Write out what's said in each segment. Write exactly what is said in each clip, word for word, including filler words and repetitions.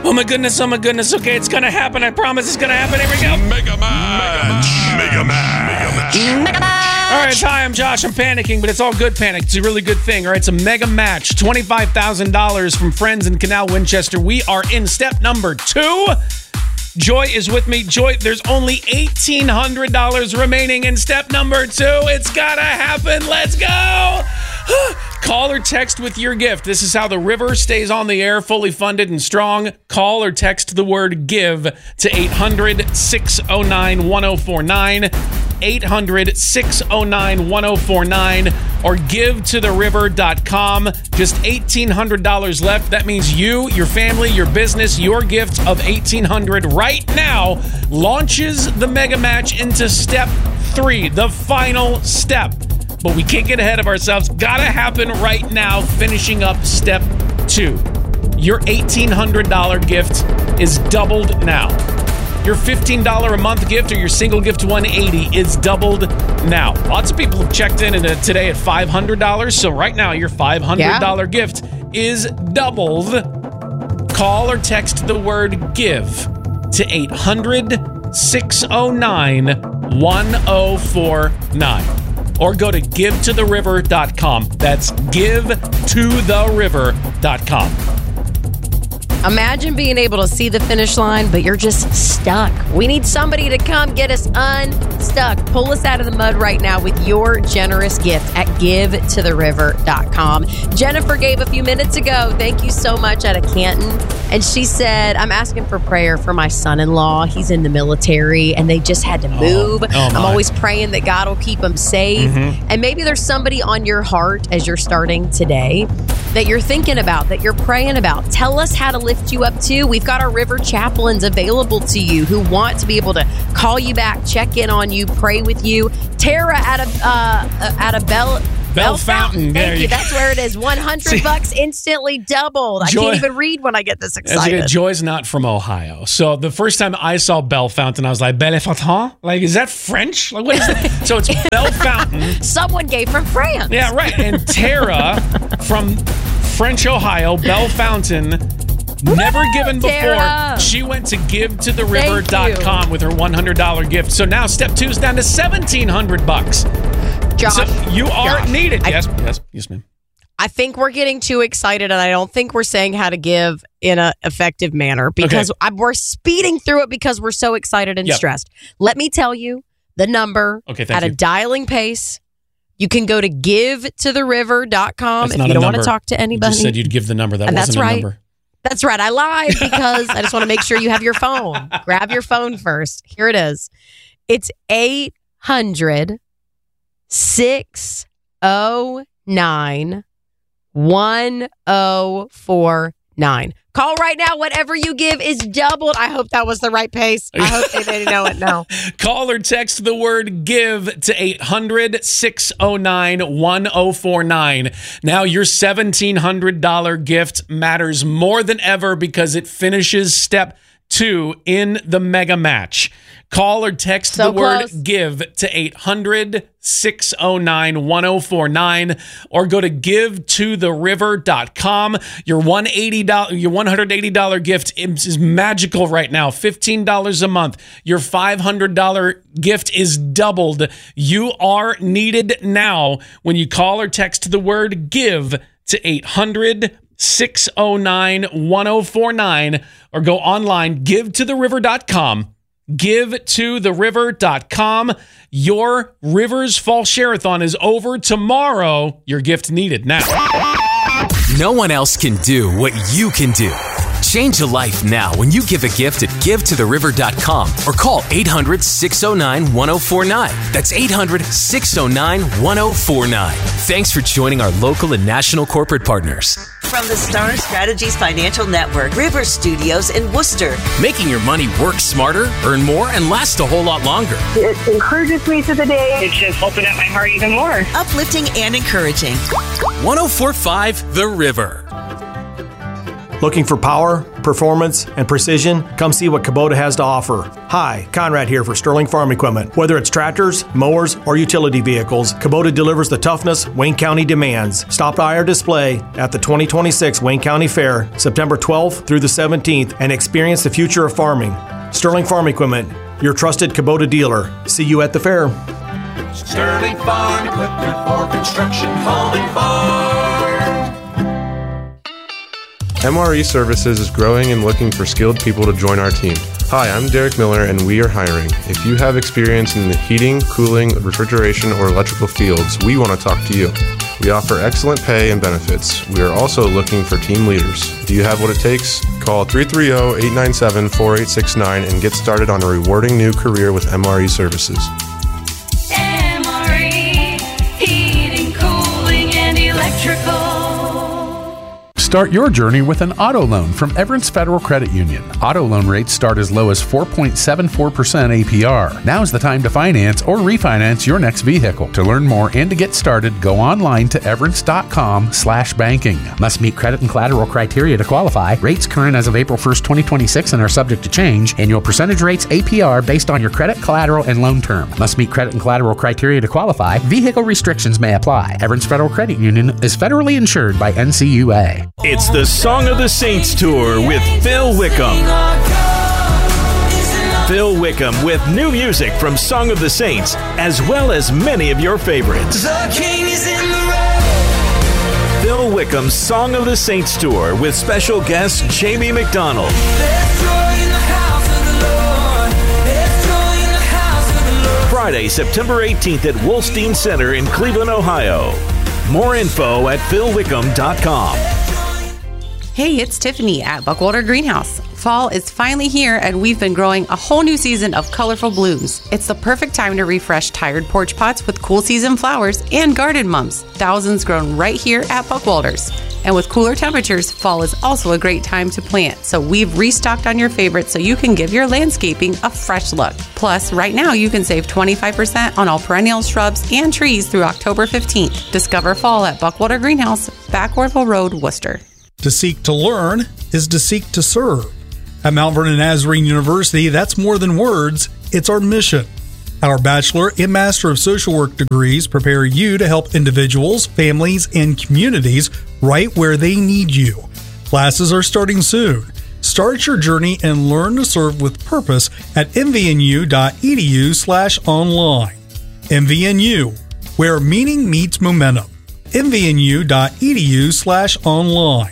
Oh my goodness, oh my goodness. Okay, it's gonna happen. I promise it's gonna happen. Here we go. Mega Match. Mega Match. Mega Match. All right, hi, I'm Josh. I'm panicking, but it's all good panic. It's a really good thing. All right, it's a mega match. twenty-five thousand dollars from friends in Canal Winchester. We are in step number two. Joy is with me. Joy, there's only eighteen hundred dollars remaining in step number two. It's gotta happen. Let's go. Call or text with your gift. This is how the river stays on the air, fully funded and strong. Call or text the word GIVE to eight hundred, six oh nine, one oh four nine. eight hundred, six oh nine, one oh four nine or give to the river dot com. Just eighteen hundred dollars left. That means you, your family, your business, your gift of eighteen hundred dollars right now launches the mega match into step three, the final step. But we can't get ahead of ourselves. Gotta happen right now, finishing up step two. Your eighteen hundred dollars gift is doubled now. Your fifteen dollars a month gift or your single gift one hundred eighty dollars is doubled now. Lots of people have checked in today at five hundred dollars. So right now, your five hundred dollars yeah. gift is doubled. Call or text the word GIVE to eight hundred, six oh nine, one oh four nine. Or go to give to the river dot com. That's give to the river dot com. Imagine being able to see the finish line, but you're just stuck. We need somebody to come get us unstuck. Pull us out of the mud right now with your generous gift at give to the river dot com. Jennifer gave a few minutes ago. Thank you so much out of Canton. And she said, I'm asking for prayer for my son-in-law. He's in the military and they just had to move. Oh, oh I'm always praying that God will keep him safe. Mm-hmm. And maybe there's somebody on your heart as you're starting today that you're thinking about, that you're praying about. Tell us how to lift you up too. We've got our river chaplains available to you who want to be able to call you back, check in on you, pray with you. Tara out of uh, out of Bell Bell Fountain. Thank you. you. That's where it is. one hundred See, bucks instantly doubled. I Joy, can't even read when I get this excited. Joy's not from Ohio. So the first time I saw Bell Fountain, I was like, Belle Fountain? Like, is that French? Like, what is that? So it's Bell Fountain. Someone gave from France. Yeah, right. And Tara from French Ohio, Bell Fountain, never Woo, given before. Tara. She went to give to the river dot com with her one hundred dollars gift. So now step two is down to seventeen hundred bucks. Josh, so you are Josh, needed. I, yes, yes, yes, ma'am. I think we're getting too excited, and I don't think we're saying how to give in an effective manner because okay. I, we're speeding through it because we're so excited and yep. stressed. Let me tell you the number okay, at you. a dialing pace. You can go to give to the river dot com if you don't want to talk to anybody. You just said you'd give the number. That and wasn't that's right. a number. That's right. I lied because I just want to make sure you have your phone. Grab your phone first. Here it is. It's eight hundred, six oh nine, one oh four nine. Call right now. Whatever you give is doubled. I hope that was the right pace. I hope they didn't know it. No. Call or text the word GIVE to eight hundred, six oh nine, one oh four nine. Now your seventeen hundred dollars gift matters more than ever because it finishes step two in the mega match. Call or text so the word close. GIVE to eight hundred, six oh nine, one oh four nine or go to give to the river dot com. Your one hundred eighty dollars, your one hundred eighty dollars gift is magical right now. fifteen dollars a month. Your five hundred dollars gift is doubled. You are needed now when you call or text the word GIVE to eight hundred, six oh nine, one oh four nine or go online, give to the river dot com. give to the river dot com. Your Rivers Fall Share-a-thon is over tomorrow. Your gift needed now. No one else can do what you can do. Change a life now when you give a gift at give to the river dot com or call eight hundred, six oh nine, one oh four nine. That's eight hundred, six oh nine, one oh four nine. Thanks for joining our local and national corporate partners. From the Star Strategies Financial Network, River Studios in Worcester. Making your money work smarter, earn more, and last a whole lot longer. It encourages me to the day. It's just opened up my heart even more. Uplifting and encouraging. one oh four point five The River. Looking for power, performance, and precision? Come see what Kubota has to offer. Hi, Conrad here for Sterling Farm Equipment. Whether it's tractors, mowers, or utility vehicles, Kubota delivers the toughness Wayne County demands. Stop by our display at the twenty twenty-six Wayne County Fair, September twelfth through the seventeenth, and experience the future of farming. Sterling Farm Equipment, your trusted Kubota dealer. See you at the fair. Sterling Farm Equipment for construction, home, and farm. M R E Services is growing and looking for skilled people to join our team. Hi, I'm Derek Miller, and we are hiring. If you have experience in the heating, cooling, refrigeration, or electrical fields, we want to talk to you. We offer excellent pay and benefits. We are also looking for team leaders. Do you have what it takes? Call three three zero, eight nine seven, four eight six nine and get started on a rewarding new career with M R E Services. M R E, heating, cooling, and electrical. Start your journey with an auto loan from Everence Federal Credit Union. Auto loan rates start as low as four point seven four percent A P R. Now's the time to finance or refinance your next vehicle. To learn more and to get started, go online to everence.com slash banking. Must meet credit and collateral criteria to qualify. Rates current as of April first, twenty twenty-six and are subject to change. Annual percentage rates A P R based on your credit, collateral, and loan term. Must meet credit and collateral criteria to qualify. Vehicle restrictions may apply. Everence Federal Credit Union is federally insured by N C U A. It's the Song of the Saints Tour with Phil Wickham. Phil Wickham with new music from Song of the Saints, as well as many of your favorites. The King is in the road. Phil Wickham's Song of the Saints Tour with special guest Jamie McDonald. There's joy in the house of the Lord. There's joy in the house of the Lord. Friday, September eighteenth at Wolstein Center in Cleveland, Ohio. More info at phil wickham dot com. Hey, it's Tiffany at Buckwater Greenhouse. Fall is finally here, and we've been growing a whole new season of colorful blooms. It's the perfect time to refresh tired porch pots with cool season flowers and garden mums. Thousands grown right here at Buckwalters. And with cooler temperatures, fall is also a great time to plant. So we've restocked on your favorites so you can give your landscaping a fresh look. Plus, right now you can save twenty-five percent on all perennials, shrubs, and trees through October fifteenth. Discover fall at Buckwater Greenhouse, Backwardville Road, Worcester. To seek to learn is to seek to serve. At Mount Vernon Nazarene University, that's more than words, it's our mission. Our Bachelor and Master of Social Work degrees prepare you to help individuals, families, and communities right where they need you. Classes are starting soon. Start your journey and learn to serve with purpose at m v n u dot e d u slash online. M V N U, where meaning meets momentum. m v n u dot e d u slash online.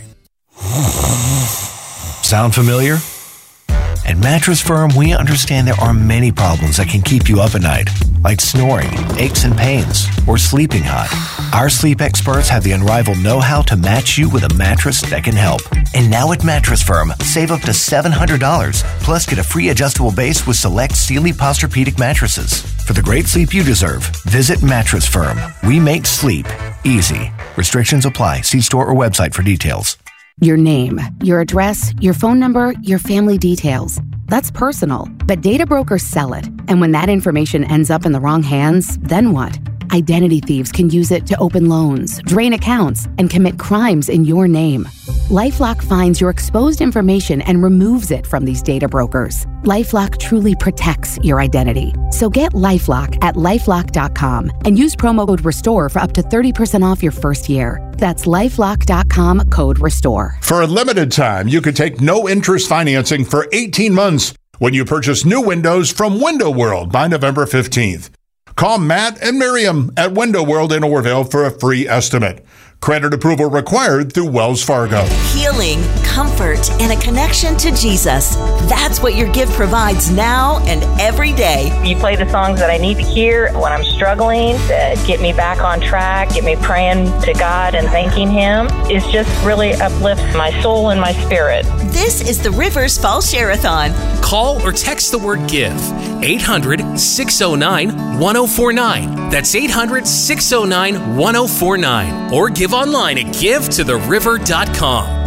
Sound familiar? At Mattress Firm, we understand there are many problems that can keep you up at night, like snoring, aches and pains, or sleeping hot. Our sleep experts have the unrivaled know-how to match you with a mattress that can help. And now at Mattress Firm, save up to seven hundred dollars, plus get a free adjustable base with select Sealy Posturepedic mattresses. For the great sleep you deserve, visit Mattress Firm. We make sleep easy. Restrictions apply. See store or website for details. Your name, your address, your phone number, your family details. That's personal, but data brokers sell it. And when that information ends up in the wrong hands, then what? Identity thieves can use it to open loans, drain accounts, and commit crimes in your name. LifeLock finds your exposed information and removes it from these data brokers. LifeLock truly protects your identity. So get LifeLock at lifelock dot com and use promo code RESTORE for up to thirty percent off your first year. That's lifelock dot com, code RESTORE. For a limited time, you could take no interest financing for eighteen months when you purchase new windows from Window World by November fifteenth. Call Matt and Miriam at Window World in Orville for a free estimate. Credit approval required through Wells Fargo. Healing, comfort, and a connection to Jesus. That's what your gift provides now and every day. You play the songs that I need to hear when I'm struggling, that get me back on track, get me praying to God and thanking Him. It just really uplifts my soul and my spirit. This is the Rivers Fall Share-a-thon. Call or text the word GIVE. eight hundred, six oh nine, one oh four nine. That's eight hundred, six oh nine, one oh four nine. Or give online at give to the river dot com.